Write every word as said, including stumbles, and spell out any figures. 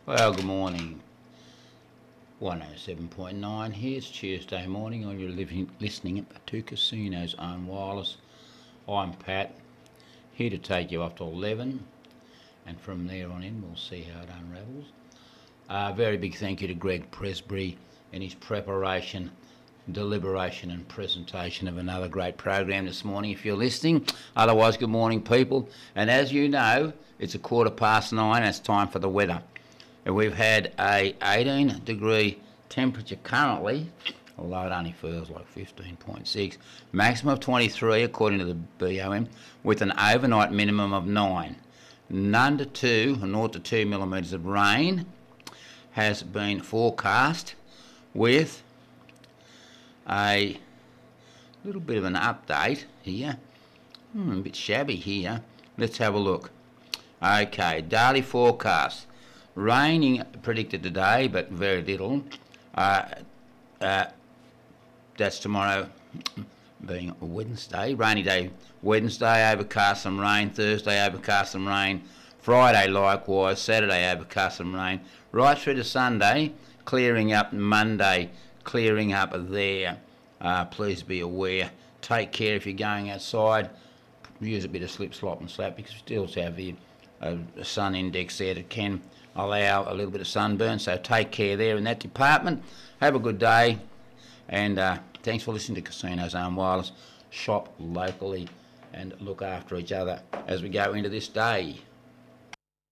Well, good morning. one oh seven point nine here. It's Tuesday morning on your living, listening to Casinos Own Wireless. I'm Pat, here to take you up to eleven, and from there on in we'll see how it unravels. A uh, very big thank you to Greg Presbury and his preparation, deliberation and presentation of another great program this morning if you're listening. Otherwise, good morning people. And as you know, it's a quarter past nine and it's time for the weather. And we've had a eighteen degree temperature currently, although it only feels like fifteen point six, maximum of twenty-three according to the B O M, with an overnight minimum of nine. None to two, or naught to two millimetres of rain has been forecast, with a little bit of an update here. Hmm, a bit shabby here. Let's have a look. Okay, daily forecast. Raining predicted today, but very little. Uh, uh, that's tomorrow being Wednesday. Rainy day Wednesday, overcast some rain. Thursday, overcast some rain. Friday, likewise. Saturday, overcast some rain. Right through to Sunday, clearing up. Monday, clearing up there. Uh, please be aware. Take care if you're going outside. Use a bit of slip, slop and slap, because we still have the uh, sun index there that can allow a little bit of sunburn, so take care there in that department. Have a good day, and uh, thanks for listening to Casinos Own Wireless. Shop locally and look after each other as we go into this day.